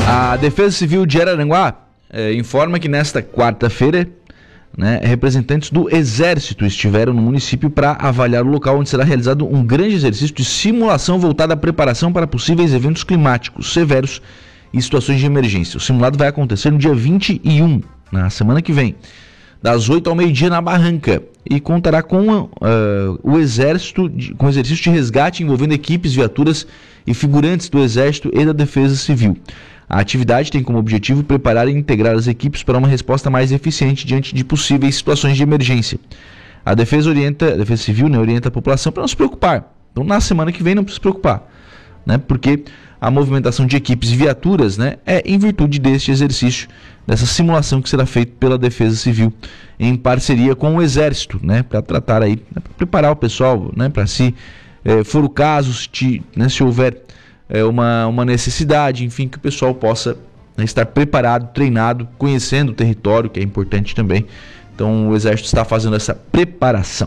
A Defesa Civil de Araranguá informa que nesta quarta-feira, representantes do Exército estiveram no município para avaliar o local onde será realizado um grande exercício de simulação voltada à preparação para possíveis eventos climáticos severos e situações de emergência. O simulado vai acontecer no dia 21, na semana que vem, das 8 ao meio-dia na Barranca, e contará com o Exército, com exercício de resgate envolvendo equipes, viaturas e figurantes do Exército e da Defesa Civil. A atividade tem como objetivo preparar e integrar as equipes para uma resposta mais eficiente diante de possíveis situações de emergência. A Defesa Civil orienta a população para não se preocupar. Então, na semana que vem não precisa se preocupar, porque a movimentação de equipes e viaturas é em virtude deste exercício, dessa simulação que será feita pela Defesa Civil em parceria com o Exército, para tratar aí, para preparar o pessoal, para se for o caso, se houver uma necessidade, enfim, que o pessoal possa estar preparado, treinado, conhecendo o território, que é importante também. Então o Exército está fazendo essa preparação.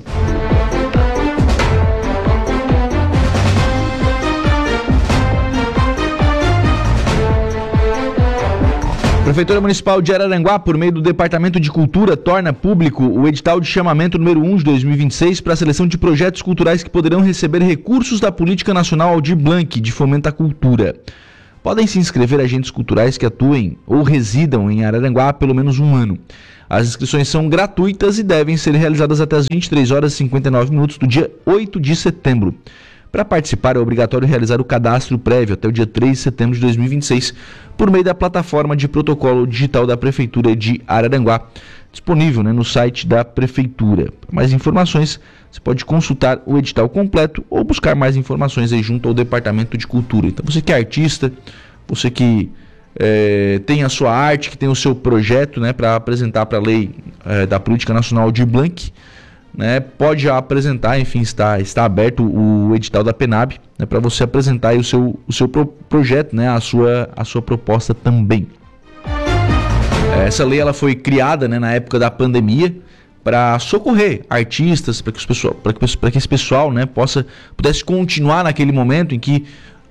A Prefeitura Municipal de Araranguá, por meio do Departamento de Cultura, torna público o edital de chamamento número 1 de 2026 para a seleção de projetos culturais que poderão receber recursos da Política Nacional Aldir Blanc de Fomento à Cultura. Podem se inscrever agentes culturais que atuem ou residam em Araranguá há pelo menos um ano. As inscrições são gratuitas e devem ser realizadas até as 23 horas e 59 minutos do dia 8 de setembro. Para participar, é obrigatório realizar o cadastro prévio até o dia 3 de setembro de 2026 por meio da plataforma de protocolo digital da Prefeitura de Araranguá, disponível no site da Prefeitura. Para mais informações, você pode consultar o edital completo ou buscar mais informações aí junto ao Departamento de Cultura. Então, você que é artista, você que tem a sua arte, que tem o seu projeto para apresentar para a lei da Política Nacional Aldir Blanc, pode apresentar, enfim, está aberto o edital da PENAB para você apresentar aí o seu projeto, a sua proposta também. Essa lei ela foi criada na época da pandemia para socorrer artistas, para que esse pessoal pudesse continuar naquele momento em que,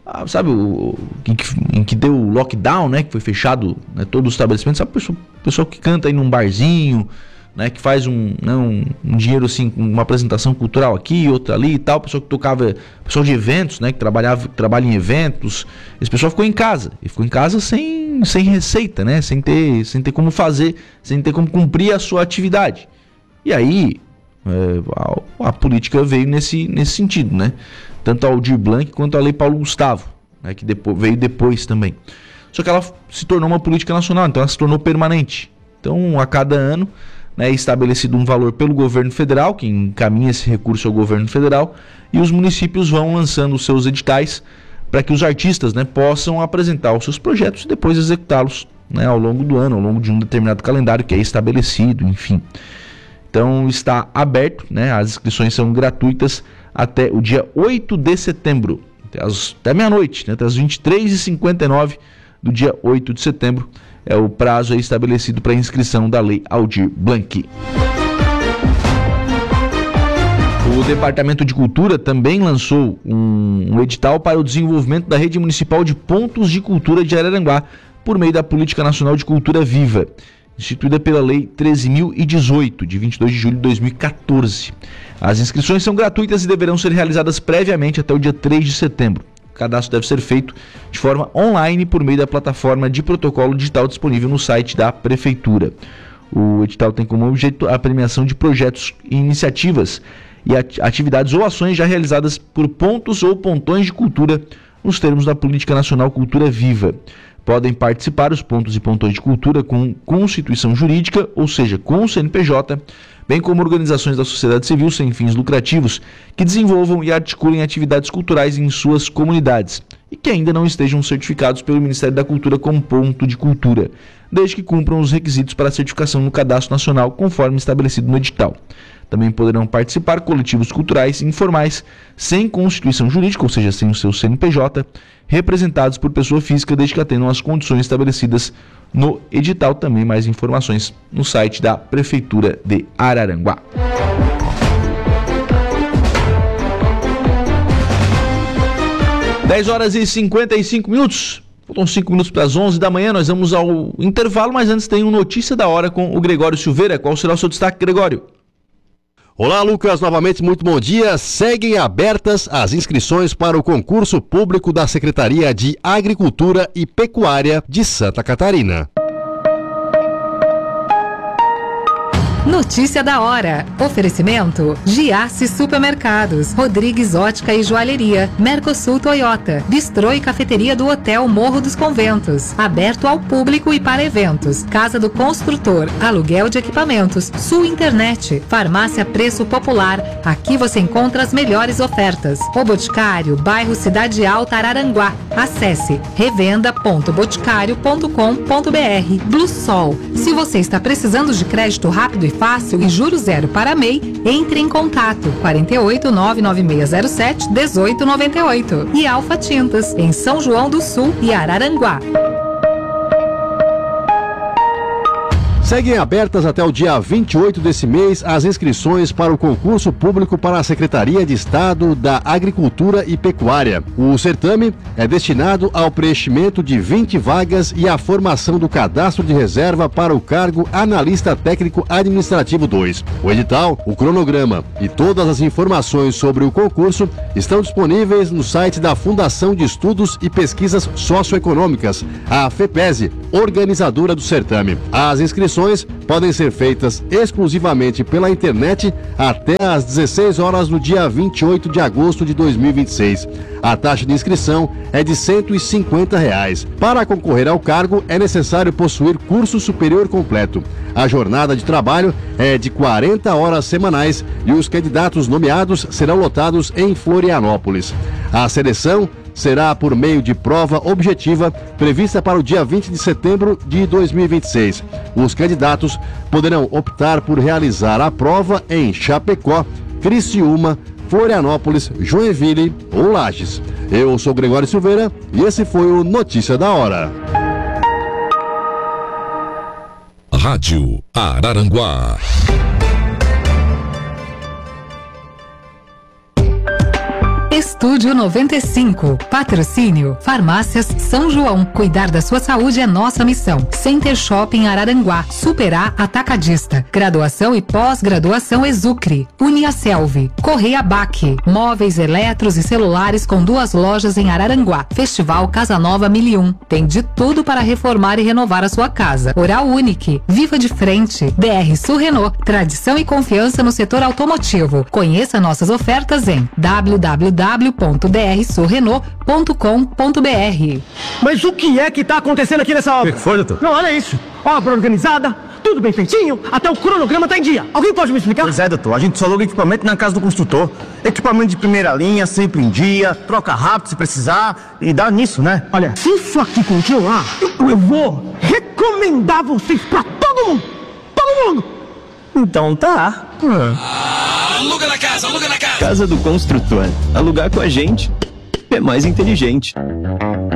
em que deu o lockdown, que foi fechado todo o estabelecimento, sabe, o pessoal que canta aí num barzinho, que faz um dinheiro assim, uma apresentação cultural aqui, outra ali e tal, pessoal que tocava, pessoal de eventos, que trabalha em eventos, esse pessoal ficou em casa, sem receita, sem ter como fazer, sem ter como cumprir a sua atividade. E aí, a política veio nesse sentido, tanto a Aldir Blanc quanto a Lei Paulo Gustavo, que veio depois também. Só que ela se tornou uma política nacional, então ela se tornou permanente. Então, a cada ano, é estabelecido um valor pelo governo federal, que encaminha esse recurso ao governo federal, e os municípios vão lançando os seus editais para que os artistas possam apresentar os seus projetos e depois executá-los ao longo do ano, ao longo de um determinado calendário que é estabelecido, enfim. Então está aberto, as inscrições são gratuitas até o dia 8 de setembro, até meia-noite, até as 23h59 do dia 8 de setembro. É o prazo estabelecido para a inscrição da Lei Aldir Blanc. O Departamento de Cultura também lançou um edital para o desenvolvimento da rede municipal de pontos de cultura de Araranguá, por meio da Política Nacional de Cultura Viva, instituída pela Lei 13.018, de 22 de julho de 2014. As inscrições são gratuitas e deverão ser realizadas previamente até o dia 3 de setembro. O cadastro deve ser feito de forma online por meio da plataforma de protocolo digital disponível no site da Prefeitura. O edital tem como objeto a premiação de projetos e iniciativas e atividades ou ações já realizadas por pontos ou pontões de cultura nos termos da Política Nacional Cultura Viva. Podem participar os pontos e pontões de cultura com constituição jurídica, ou seja, com o CNPJ, bem como organizações da sociedade civil sem fins lucrativos que desenvolvam e articulem atividades culturais em suas comunidades e que ainda não estejam certificados pelo Ministério da Cultura como ponto de cultura, desde que cumpram os requisitos para a certificação no Cadastro Nacional, conforme estabelecido no edital. Também poderão participar coletivos culturais informais sem constituição jurídica, ou seja, sem o seu CNPJ, representados por pessoa física, desde que atendam às condições estabelecidas no edital. Também mais informações no site da Prefeitura de Araranguá. Dez horas e 55 minutos. Faltam 5 minutos para as 11 da manhã, nós vamos ao intervalo, mas antes tem uma notícia da hora com o Gregório Silveira. Qual será o seu destaque, Gregório? Olá, Lucas, novamente muito bom dia. Seguem abertas as inscrições para o concurso público da Secretaria de Agricultura e Pecuária de Santa Catarina. Notícia da hora. Oferecimento: Giasse Supermercados, Rodrigues Ótica e Joalheria, Mercosul Toyota, Bistrô e Cafeteria do Hotel Morro dos Conventos, aberto ao público e para eventos. Casa do Construtor, aluguel de equipamentos, Sul Internet, Farmácia Preço Popular. Aqui você encontra as melhores ofertas. O Boticário, bairro Cidade Alta, Araranguá. Acesse revenda.boticário.com.br. Blue Sol. Se você está precisando de crédito rápido e fácil e juros zero para MEI, entre em contato 48 99607 1898 e Alfa Tintas, em São João do Sul e Araranguá. Seguem abertas até o dia 28 desse mês as inscrições para o concurso público para a Secretaria de Estado da Agricultura e Pecuária. O certame é destinado ao preenchimento de 20 vagas e à formação do cadastro de reserva para o cargo Analista Técnico Administrativo 2. O edital, o cronograma e todas as informações sobre o concurso estão disponíveis no site da Fundação de Estudos e Pesquisas Socioeconômicas, a FEPESE, organizadora do certame. As inscrições podem ser feitas exclusivamente pela internet até às 16 horas no dia 28 de agosto de 2026. A taxa de inscrição é de R$ 150. Para concorrer ao cargo, é necessário possuir curso superior completo. A jornada de trabalho é de 40 horas semanais e os candidatos nomeados serão lotados em Florianópolis. A seleção será por meio de prova objetiva prevista para o dia 20 de setembro de 2026. Os candidatos poderão optar por realizar a prova em Chapecó, Criciúma, Florianópolis, Joinville ou Lages. Eu sou Gregório Silveira e esse foi o Notícia da Hora. Rádio Araranguá. Estúdio 95. Patrocínio Farmácias São João. Cuidar da sua saúde é nossa missão. Center Shopping Araranguá. Superar Atacadista. Graduação e pós-graduação Exucre. Uniaselv. Correia Baque. Móveis, eletros e celulares com 2 lojas em Araranguá. Festival Casa Nova 1001. Tem de tudo para reformar e renovar a sua casa. Oral Unique. Viva de frente. DR Sul Renault. Tradição e confiança no setor automotivo. Conheça nossas ofertas em www.drsulrenault.com.br. Mas o que é que tá acontecendo aqui nessa obra? O que foi, doutor? Não, olha isso. Obra organizada, tudo bem feitinho, até o cronograma tá em dia. Alguém pode me explicar? Pois é, doutor. A gente só aluga equipamento na casa do construtor. Equipamento de primeira linha, sempre em dia, troca rápido se precisar e dá nisso, né? Olha, se isso aqui continuar, eu vou recomendar vocês pra todo mundo. Todo mundo. Então tá. Aluga na casa, aluga na casa. Casa do Construtor. Alugar com a gente é mais inteligente.